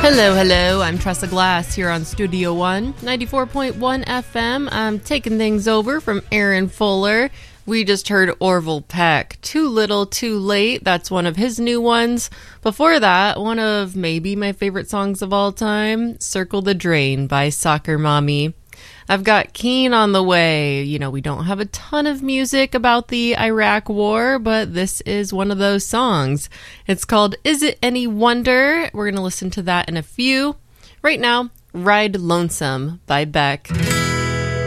Hello, hello. I'm Tressa Glass here on Studio One, 94.1 FM. I'm taking things over from Aaron Fuller. We just heard Orville Peck, Too Little, Too Late. That's one of his new ones. Before that, one of maybe my favorite songs of all time, Circle the Drain by Soccer Mommy. I've got Keen on the way. You know, we don't have a ton of music about the Iraq War, but this is one of those songs. It's called Is It Any Wonder? We're going to listen to that in a few. Right now, Ride Lonesome by Beck.